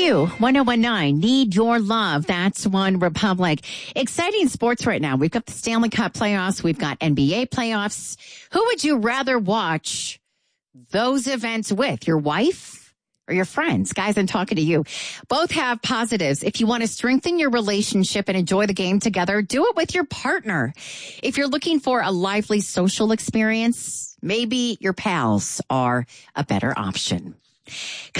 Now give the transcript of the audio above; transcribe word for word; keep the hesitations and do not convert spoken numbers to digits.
Q one oh one nine, Need Your Love. That's One Republic. Exciting sports right now. We've got the Stanley Cup playoffs. We've got N B A playoffs. Who would you rather watch those events with? Your wife or your friends? Guys, I'm talking to you. Both have positives. If you want to strengthen your relationship and enjoy the game together, do it with your partner. If you're looking for a lively social experience, maybe your pals are a better option.